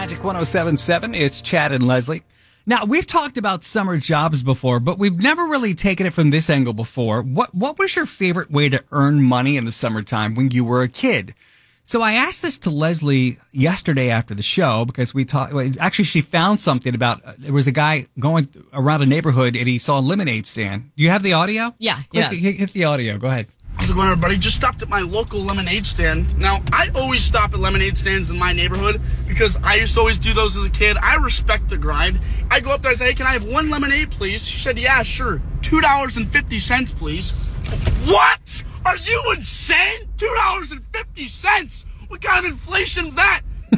Magic 107.7. It's Chad and Leslie. Now, we've talked about summer jobs before, but we've never really taken it from this angle before. What was your favorite way to earn money in the summertime when you were a kid? So I asked this to Leslie yesterday after the show because we talked. Actually, she found something about there was a guy going around a neighborhood and he saw a lemonade stand. Do you have the audio? Yeah. Hit the audio. Go ahead. How's it going, everybody? Just stopped at my local lemonade stand. Now, I always stop at lemonade stands in my neighborhood because I used to always do those as a kid. I respect the grind. I go up there and say, hey, can I have one lemonade, please? She said, yeah, sure. $2.50, please. What? Are you insane? $2.50? What kind of inflation's that?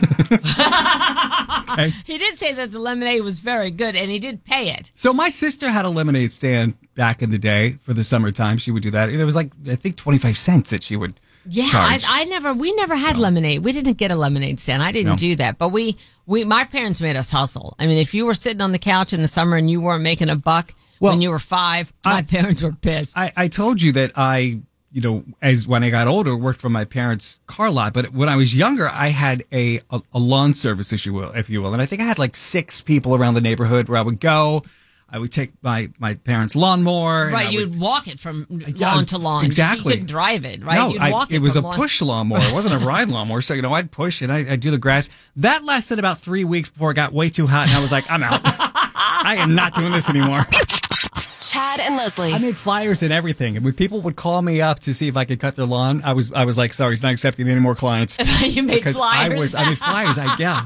Okay. He did say that the lemonade was very good, and he did pay it. So my sister had a lemonade stand back in the day for the summertime. She would do that. And it was like, I think 25 cents that she would charge. We never had lemonade. We didn't get a lemonade stand. I didn't do that. But my parents made us hustle. I mean, if you were sitting on the couch in the summer and you weren't making a buck when you were 5, my parents were pissed. I told you that as when I got older, worked for my parents' car lot. But when I was younger, I had a lawn service, if you will. And I think I had like 6 people around the neighborhood where I would go. I would take my parents' lawnmower. Right, you'd walk it from lawn to lawn. Exactly. You couldn't drive it, right? No, You'd walk it was a lawn. push lawnmower. It wasn't a ride lawnmower. So, I'd push and I'd do the grass. That lasted about 3 weeks before it got way too hot. And I was like, I'm out. I am not doing this anymore. Chad and Leslie. I made flyers and everything. And when people would call me up to see if I could cut their lawn, I was like, sorry, he's not accepting any more clients. You made flyers? I made flyers.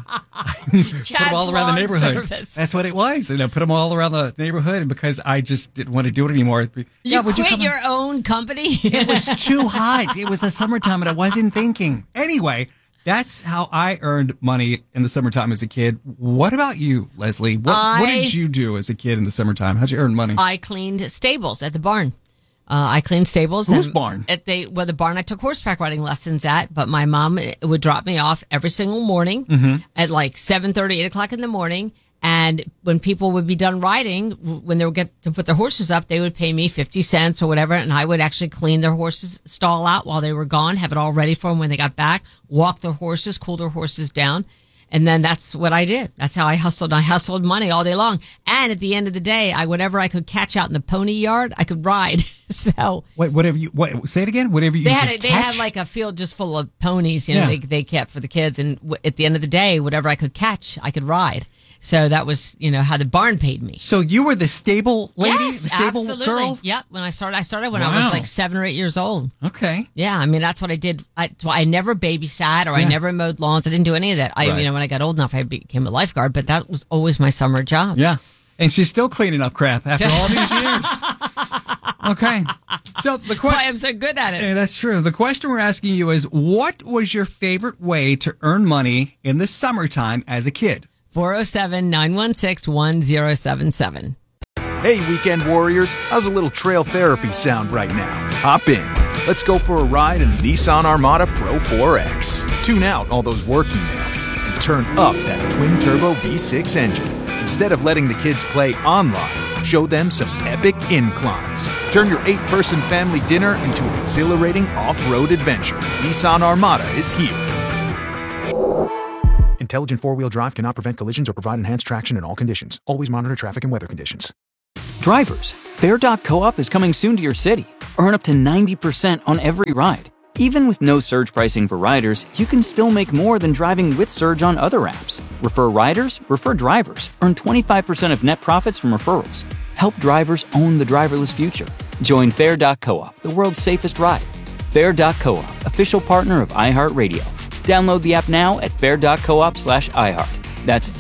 Put them all around the neighborhood. Service. That's what it was. And I put them all around the neighborhood. And because I just didn't want to do it anymore. You quit your own company? It was too hot. It was the summertime and I wasn't thinking. Anyway, that's how I earned money in the summertime as a kid. What about you, Leslie? What did you do as a kid in the summertime? How'd you earn money? I cleaned stables at the barn. I cleaned stables. Whose barn? The barn I took horseback riding lessons at, but my mom would drop me off every single morning at like 7:30, 8 o'clock in the morning. And when people would be done riding, when they would get to put their horses up, they would pay me 50 cents or whatever. And I would actually clean their horses stall out while they were gone, have it all ready for them when they got back, walk their horses, cool their horses down. And then that's what I did. That's how I hustled. I hustled money all day long. And at the end of the day, whatever I could catch out in the pony yard, I could ride. So say it again. Whatever you they had like a field just full of ponies, they kept for the kids. And at the end of the day, whatever I could catch, I could ride. So that was, how the barn paid me. So you were the stable lady? Yes, the stable absolutely. girl? Yep. When I started when I was like 7 or 8 years old. Okay. Yeah. I mean, that's what I did. I never babysat or I never mowed lawns. I didn't do any of that. When I got old enough, I became a lifeguard, but that was always my summer job. Yeah. And she's still cleaning up crap after all these years. Okay. So that's why I'm so good at it. Yeah, that's true. The question we're asking you is, what was your favorite way to earn money in the summertime as a kid? 407-916-1077. Hey, weekend warriors. How's a little trail therapy sound right now? Hop in. Let's go for a ride in the Nissan Armada Pro 4X. Tune out all those work emails and turn up that twin-turbo V6 engine. Instead of letting the kids play online, show them some epic inclines. Turn your 8-person family dinner into an exhilarating off-road adventure. Nissan Armada is here. Intelligent four-wheel drive cannot prevent collisions or provide enhanced traction in all conditions. Always monitor traffic and weather conditions. Drivers, Fair.coop is coming soon to your city. Earn up to 90% on every ride. Even with no surge pricing for riders, you can still make more than driving with surge on other apps. Refer riders, refer drivers. Earn 25% of net profits from referrals. Help drivers own the driverless future. Join Fair.coop, the world's safest ride. Fair.coop, official partner of iHeartRadio. Download the app now at fair.coop/iHeart. That's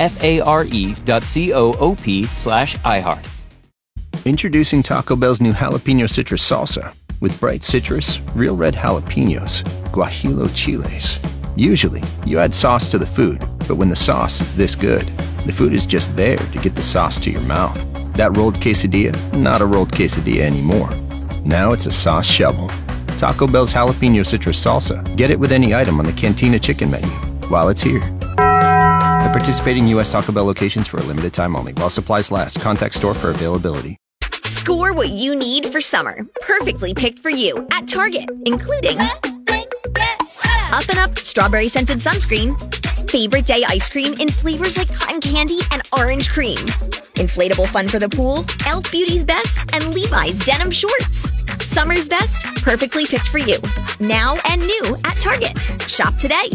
FARE.coop/iHeart. Introducing Taco Bell's new jalapeno citrus salsa with bright citrus, real red jalapenos, guajillo chiles. Usually, you add sauce to the food, but when the sauce is this good, the food is just there to get the sauce to your mouth. That rolled quesadilla, not a rolled quesadilla anymore. Now it's a sauce shovel. Taco Bell's jalapeno citrus salsa. Get it with any item on the Cantina chicken menu while it's here. At participating U.S. Taco Bell locations for a limited time only. While supplies last. Contact store for availability. Score what you need for summer. Perfectly picked for you at Target, including Up & Up Strawberry Scented Sunscreen, Favorite day ice cream in flavors like cotton candy and orange cream. Inflatable fun for the pool, Elf Beauty's Best, and Levi's denim shorts. Summer's best, perfectly picked for you. Now and new at Target. Shop today.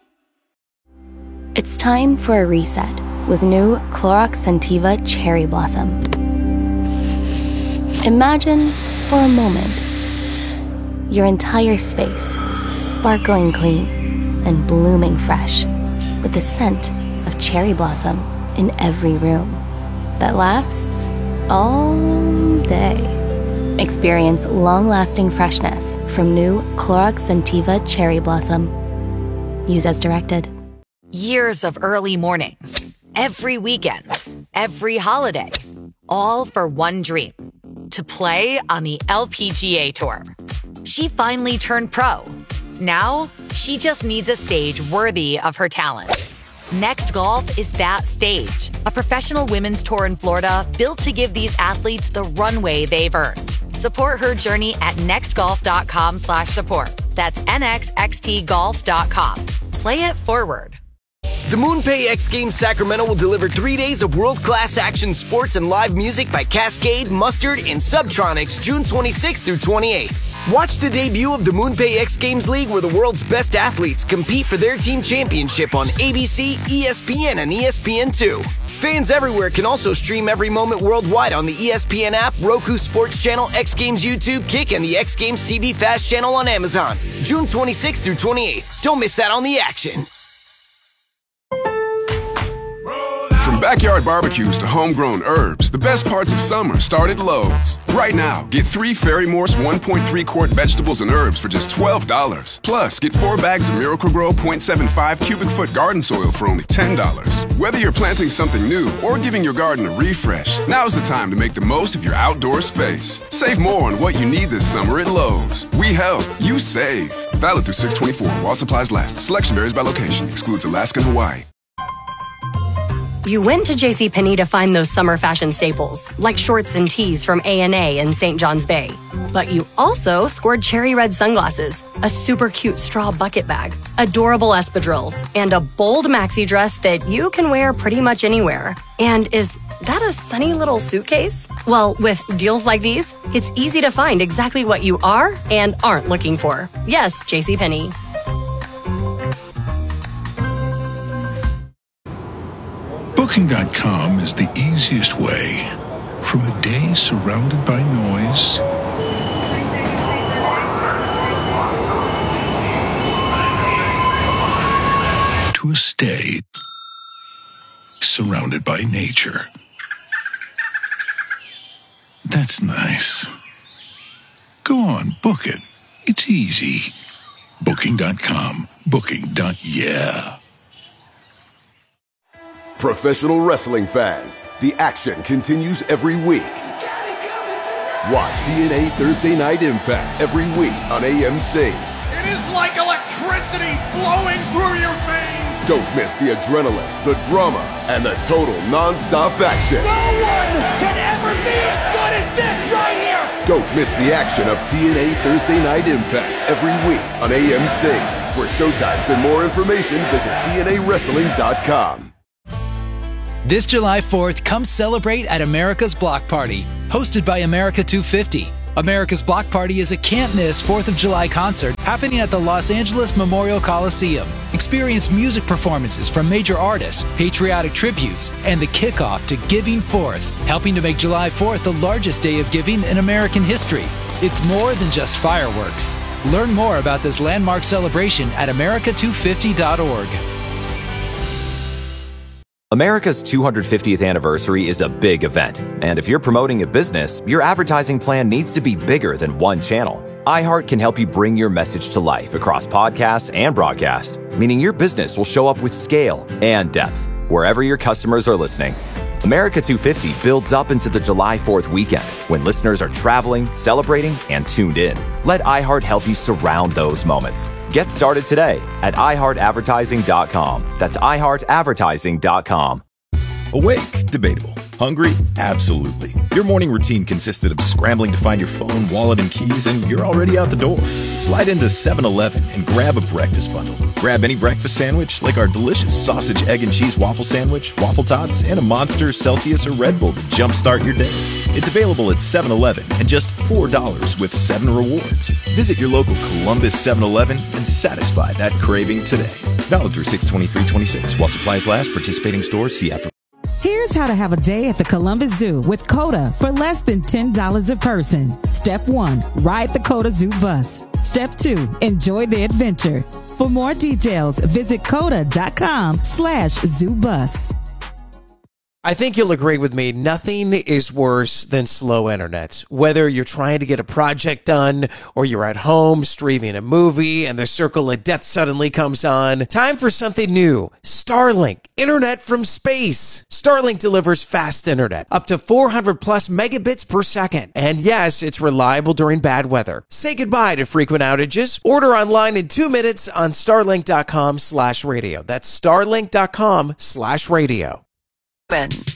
It's time for a reset with new Clorox Scentiva Cherry Blossom. Imagine, for a moment, your entire space sparkling clean and blooming fresh with the scent of cherry blossom in every room that lasts all day. Experience long-lasting freshness from new Clorox Scentiva Cherry Blossom. Use as directed. Years of early mornings, every weekend, every holiday, all for one dream, to play on the LPGA Tour. She finally turned pro. Now, she just needs a stage worthy of her talent. Next Golf is that stage, a professional women's tour in Florida built to give these athletes the runway they've earned. Support her journey at nextgolf.com/support. That's nxxtgolf.com. Play it forward. The MoonPay X Games Sacramento will deliver 3 days of world-class action sports and live music by Cascade, Mustard, and Subtronics June 26th through 28th. Watch the debut of the MoonPay X Games League where the world's best athletes compete for their team championship on ABC, ESPN, and ESPN2. Fans everywhere can also stream every moment worldwide on the ESPN app, Roku Sports Channel, X Games YouTube, Kick, and the X Games TV Fast Channel on Amazon. June 26th through 28th. Don't miss out on the action. From backyard barbecues to homegrown herbs, the best parts of summer start at Lowe's. Right now, get 3 Ferry Morse 1.3-quart vegetables and herbs for just $12. Plus, get 4 bags of Miracle-Gro 0.75 cubic foot garden soil for only $10. Whether you're planting something new or giving your garden a refresh, now's the time to make the most of your outdoor space. Save more on what you need this summer at Lowe's. We help, you save. Valid through 6/24 while supplies last. Selection varies by location. Excludes Alaska and Hawaii. You went to JCPenney to find those summer fashion staples, like shorts and tees from A&A in St. John's Bay. But you also scored cherry red sunglasses, a super cute straw bucket bag, adorable espadrilles, and a bold maxi dress that you can wear pretty much anywhere. And is that a sunny little suitcase? Well, with deals like these, it's easy to find exactly what you are and aren't looking for. Yes, JCPenney. Booking.com is the easiest way from a day surrounded by noise to a stay surrounded by nature. That's nice. Go on, book it. It's easy. Booking.com. Booking.yeah. Professional wrestling fans, the action continues every week. Watch TNA Thursday Night Impact every week on AMC. It is like electricity flowing through your veins. Don't miss the adrenaline, the drama, and the total non-stop action. No one can ever be as good as this right here. Don't miss the action of TNA Thursday Night Impact every week on AMC. For showtimes and more information, visit TNAWrestling.com. This July 4th, come celebrate at America's Block Party, hosted by America 250. America's Block Party is a can't-miss 4th of July concert happening at the Los Angeles Memorial Coliseum. Experience music performances from major artists, patriotic tributes, and the kickoff to Giving Forth, helping to make July 4th the largest day of giving in American history. It's more than just fireworks. Learn more about this landmark celebration at america250.org. America's 250th anniversary is a big event, and if you're promoting a business, your advertising plan needs to be bigger than one channel. iHeart can help you bring your message to life across podcasts and broadcast, meaning your business will show up with scale and depth wherever your customers are listening. America 250 builds up into the July 4th weekend when listeners are traveling, celebrating, and tuned in. Let iHeart help you surround those moments. Get started today at iHeartAdvertising.com. That's iHeartAdvertising.com. Awake, debatable. Hungry? Absolutely. Your morning routine consisted of scrambling to find your phone, wallet, and keys, and you're already out the door. Slide into 7-Eleven and grab a breakfast bundle. Grab any breakfast sandwich, like our delicious sausage, egg, and cheese waffle sandwich, waffle tots, and a Monster, Celsius, or Red Bull to jumpstart your day. It's available at 7-Eleven and just $4 with 7 rewards. Visit your local Columbus 7-Eleven and satisfy that craving today. Valid through 6/23/26. While supplies last, participating stores, see app for... Here's how to have a day at the Columbus Zoo with COTA for less than $10 a person. Step 1, ride the COTA Zoo bus. Step 2, enjoy the adventure. For more details, visit COTA.com/ZooBus. I think you'll agree with me, nothing is worse than slow internet. Whether you're trying to get a project done or you're at home streaming a movie and the circle of death suddenly comes on, time for something new. Starlink, internet from space. Starlink delivers fast internet, up to 400 plus megabits per second. And yes, it's reliable during bad weather. Say goodbye to frequent outages. Order online in 2 minutes on starlink.com/radio. That's starlink.com/radio.